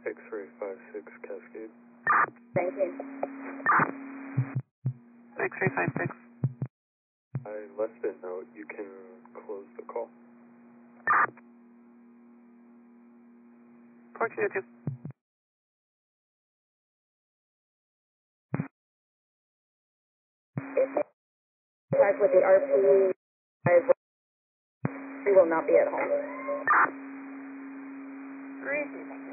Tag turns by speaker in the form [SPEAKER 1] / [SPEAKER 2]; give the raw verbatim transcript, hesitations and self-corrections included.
[SPEAKER 1] X-ray five six Cascade.
[SPEAKER 2] Thank you.
[SPEAKER 3] X-ray five six.
[SPEAKER 1] I left a note. You can close the call.
[SPEAKER 3] four two two.
[SPEAKER 2] Contact with the R P. We will not be at home.
[SPEAKER 3] Crazy.